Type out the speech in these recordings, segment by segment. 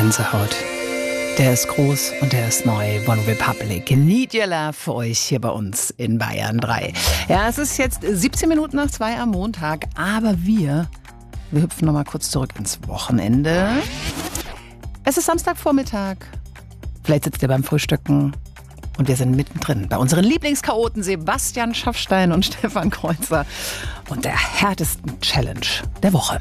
Gänsehaut. Der ist groß und der ist neu. One Republic. Need Your Love für euch hier bei uns in Bayern 3. Ja, es ist jetzt 17 Minuten nach 2 am Montag, aber wir hüpfen nochmal kurz zurück ins Wochenende. Es ist Samstagvormittag. Vielleicht sitzt ihr beim Frühstücken und wir sind mittendrin bei unseren Lieblingschaoten Sebastian Schaffstein und Stefan Kreuzer und der härtesten Challenge der Woche.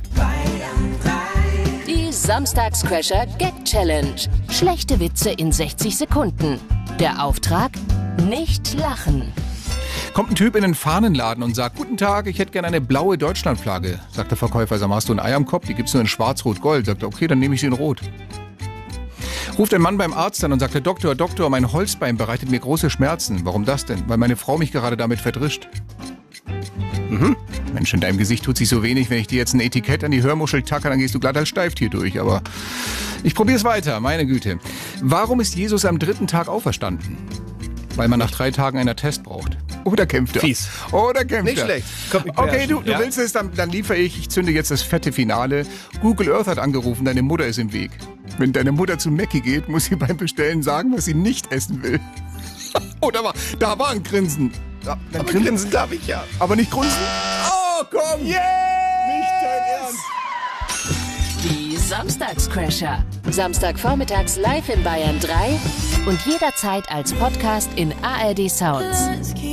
Die Samstagscrasher-Gag-Challenge. Schlechte Witze in 60 Sekunden. Der Auftrag? Nicht lachen. Kommt ein Typ in den Fahnenladen und sagt: Guten Tag, ich hätte gerne eine blaue Deutschlandflagge. Sagt der Verkäufer: Sag mal, hast du ein Ei am Kopf? Die gibt's nur in schwarz-rot-gold. Sagt er: Okay, dann nehme ich sie in rot. Ruft ein Mann beim Arzt an und sagt: Doktor, mein Holzbein bereitet mir große Schmerzen. Warum das denn? Weil meine Frau mich gerade damit verdrischt. Mensch, in deinem Gesicht tut sich so wenig. Wenn ich dir jetzt ein Etikett an die Hörmuschel tacke, dann gehst du glatt als Steiftier durch. Aber ich probier's weiter, meine Güte. Warum ist Jesus am 3. Tag auferstanden? Weil man nach 3 Tagen einen Attest braucht. Oder kämpft er? Fies. Oder kämpft Nicht er? schlecht. Okay, du willst es, dann liefere ich. Ich zünde jetzt das fette Finale. Google Earth hat angerufen, deine Mutter ist im Weg. Wenn deine Mutter zu Mackie geht, muss sie beim Bestellen sagen, was sie nicht essen will. Oh, da war ein Grinsen. Ja, Aber grinsen darf ich ja. Aber nicht grunzen? Oh, komm! Yes! Nicht dein Ernst! Die Samstagscrasher. Samstagvormittags live in Bayern 3 und jederzeit als Podcast in ARD Sounds.